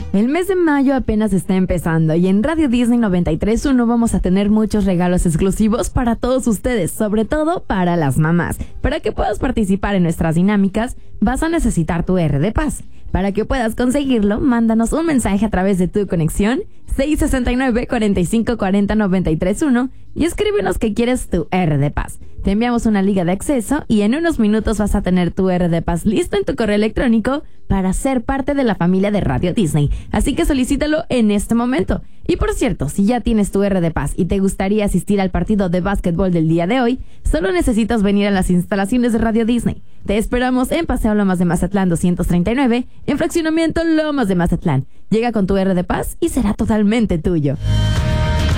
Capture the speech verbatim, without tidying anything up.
El mes de mayo apenas está empezando y en Radio Disney noventa y tres punto uno vamos a tener muchos regalos exclusivos para todos ustedes, sobre todo para las mamás. Para que puedas participar en nuestras dinámicas, vas a necesitar tu R de Paz. Para que puedas conseguirlo, mándanos un mensaje a través de tu conexión seis seis nueve, cuatro cinco cuatro cero, nueve tres uno y escríbenos que quieres tu R de Paz. Te enviamos una liga de acceso y en unos minutos vas a tener tu R de Paz listo en tu correo electrónico para ser parte de la familia de Radio Disney. Así que solicítalo en este momento. Y por cierto, si ya tienes tu R de Paz y te gustaría asistir al partido de básquetbol del día de hoy, solo necesitas venir a las instalaciones de Radio Disney. Te esperamos en Paseo Lomas de Mazatlán doscientos treinta y nueve, en Fraccionamiento Lomas de Mazatlán. Llega con tu R de Paz y será totalmente tuyo.